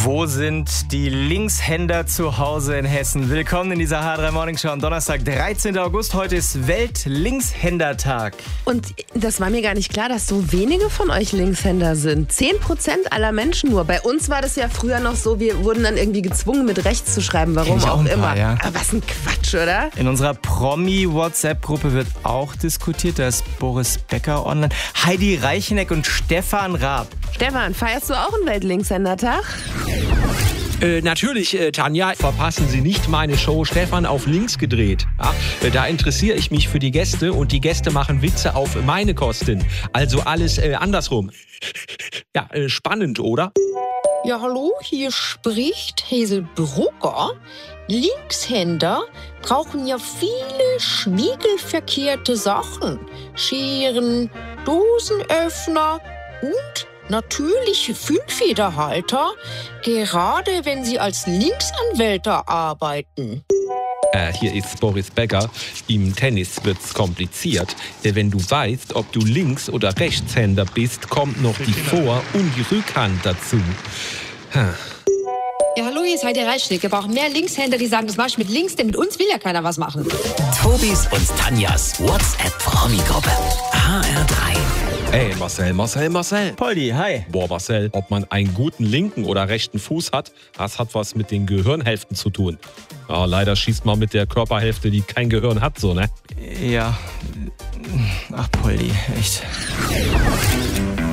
Wo sind die Linkshänder zu Hause in Hessen? Willkommen in dieser H3 Morning Show am Donnerstag, 13. August. Heute ist Welt-Linkshänder-Tag. Und das war mir gar nicht klar, dass so wenige von euch Linkshänder sind. 10% aller Menschen nur. Bei uns war das ja früher noch so, wir wurden dann irgendwie gezwungen, mit rechts zu schreiben. Warum auch immer. Ja. Aber was ein Quatsch, oder? In unserer Promi-WhatsApp-Gruppe wird auch diskutiert. Da ist Boris Becker online. Heidi Reicheneck und Stefan Raab. Stefan, feierst du auch einen Welt-Linkshänder-Tag? Natürlich, Tanja. Verpassen Sie nicht meine Show Stefan auf links gedreht. Ja, da interessiere ich mich für die Gäste und die Gäste machen Witze auf meine Kosten. Also alles andersrum. Ja, spannend, oder? Ja, hallo, hier spricht Hazel Brugger. Linkshänder brauchen ja viele schwiegelverkehrte Sachen. Scheren, Dosenöffner und natürlich Füllfederhalter, gerade wenn sie als Linksanwälte arbeiten. Hier ist Boris Becker. Im Tennis wird's kompliziert. Wenn du weißt, ob du Links- oder Rechtshänder bist, kommt noch die Vor- und die Rückhand dazu. Ja, hallo, hier ist Heidi Reichschnick. Wir brauchen mehr Linkshänder, die sagen, das mach ich mit links, denn mit uns will ja keiner was machen. Tobis und Tanjas WhatsApp-Promi-Gruppe. HR3. Ey, Marcel. Poldi, hi. Boah, Marcel, ob man einen guten linken oder rechten Fuß hat, das hat was mit den Gehirnhälften zu tun. Ja, leider schießt man mit der Körperhälfte, die kein Gehirn hat, so, ne? Ja. Ach, Poldi, echt.